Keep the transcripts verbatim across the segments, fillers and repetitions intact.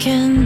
can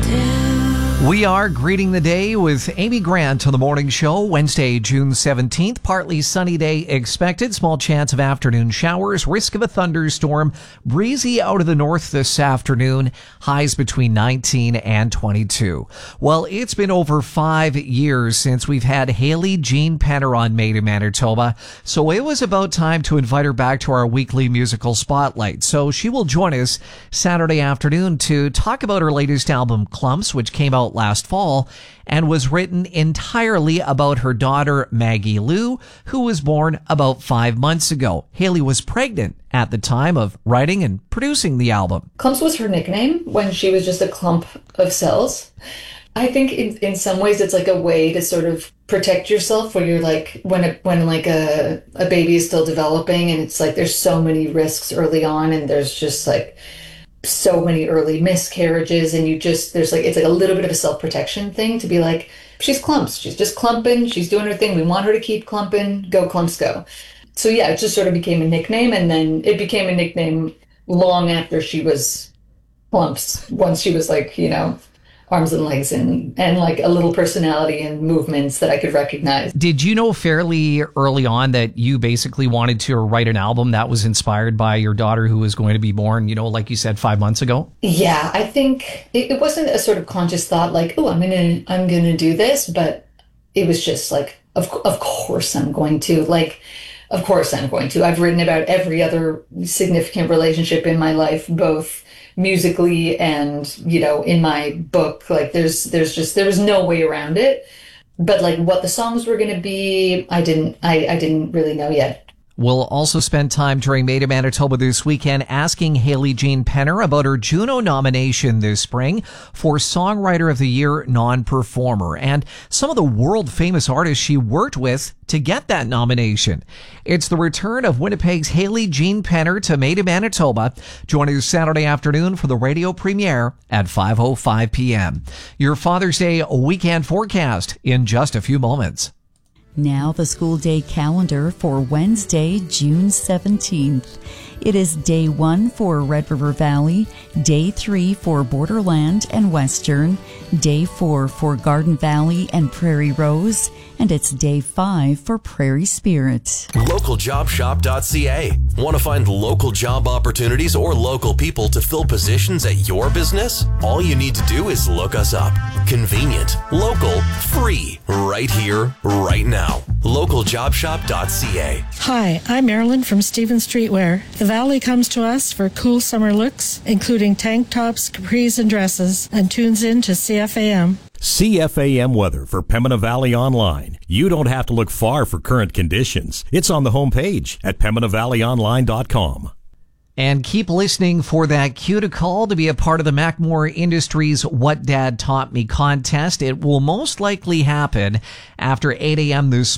do. We are greeting the day with Amy Grant on the morning show. Wednesday, June seventeenth. Partly sunny day expected. Small chance of afternoon showers. Risk of a thunderstorm. Breezy out of the north this afternoon. Highs between nineteen and twenty-two. Well, it's been over five years since we've had Hayley Jean Penner on Made in Manitoba. So it was about time to invite her back to our weekly musical spotlight. So she will join us Saturday afternoon to talk about her latest album, Clumps, which came out last fall and was written entirely about her daughter, Maggie Lou, who was born about five months ago. Hayley was pregnant at the time of writing and producing the album. Clumps was her nickname when she was just a clump of cells. I think in, in some ways it's like a way to sort of protect yourself where you're like, when a, when like a, a baby is still developing and it's like there's so many risks early on and there's just like so many early miscarriages and you just, there's like, it's like a little bit of a self-protection thing to be like, she's clumps, she's just clumping, she's doing her thing, we want her to keep clumping, go clumps go. So yeah, it just sort of became a nickname, and then it became a nickname long after she was clumps, once she was like, you know, arms and legs and, and like a little personality and movements that I could recognize. Did you know fairly early on that you basically wanted to write an album that was inspired by your daughter who was going to be born, you know, like you said, five months ago? Yeah, I think it, it wasn't a sort of conscious thought like, oh, I'm going to, I'm going to do this. But it was just like, of, of course I'm going to. Like, of course I'm going to. I've written about every other significant relationship in my life, both musically and, you know, in my book. Like there's there's just there was no way around it. But like what the songs were going to be, I didn't I, I didn't really know yet. We'll also spend time during Made in Manitoba this weekend asking Hayley Jean Penner about her Juno nomination this spring for Songwriter of the Year non-performer and some of the world-famous artists she worked with to get that nomination. It's the return of Winnipeg's Hayley Jean Penner to Made in Manitoba. Join us Saturday afternoon for the radio premiere at five oh five p.m. Your Father's Day weekend forecast in just a few moments. Now the school day calendar for Wednesday, June seventeenth. It is day one for Red River Valley, day three for Borderland and Western, day four for Garden Valley and Prairie Rose, and it's day five for Prairie Spirit. local job shop dot c a. Want to find local job opportunities or local people to fill positions at your business? All you need to do is look us up. Convenient, local, free, right here, right now. local job shop dot c a. Hi, I'm Marilyn from Stevens Streetwear. The Valley comes to us for cool summer looks, including tank tops, capris, and dresses, and tunes in to C F A M. C F A M weather for Pembina Valley Online. You don't have to look far for current conditions. It's on the homepage at pembina valley online dot com. And keep listening for that cue to call to be a part of the Mackmore Industries What Dad Taught Me contest. It will most likely happen after eight a.m. this